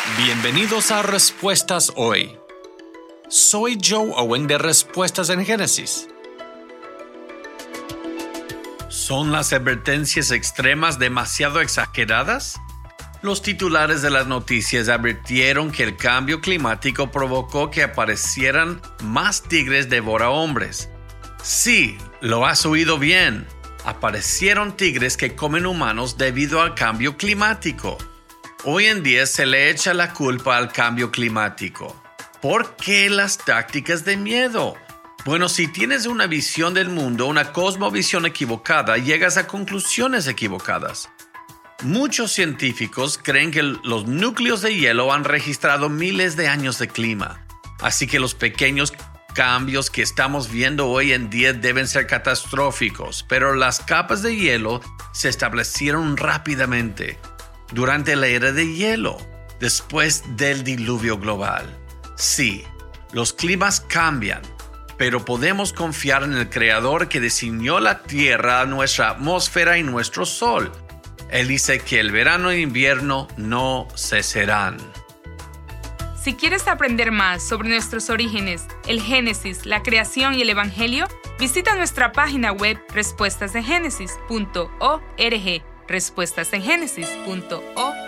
Bienvenidos a Respuestas Hoy. Soy Joe Owen de Respuestas en Génesis. ¿Son las advertencias extremas demasiado exageradas? Los titulares de las noticias advirtieron que el cambio climático provocó que aparecieran más tigres devorahombres. Sí, lo has oído bien. Aparecieron tigres que comen humanos debido al cambio climático. Hoy en día se le echa la culpa al cambio climático. ¿Por qué las tácticas de miedo? Bueno, si tienes una visión del mundo, una cosmovisión equivocada, llegas a conclusiones equivocadas. Muchos científicos creen que los núcleos de hielo han registrado miles de años de clima. Así que los pequeños cambios que estamos viendo hoy en día deben ser catastróficos, pero las capas de hielo se establecieron rápidamente durante la era de hielo, después del diluvio global. Sí, los climas cambian, pero podemos confiar en el Creador que diseñó la Tierra, nuestra atmósfera y nuestro Sol. Él dice que el verano e invierno no cesarán. Si quieres aprender más sobre nuestros orígenes, el Génesis, la creación y el Evangelio, visita nuestra página web respuestasengenesis.org. respuestasengenesis.org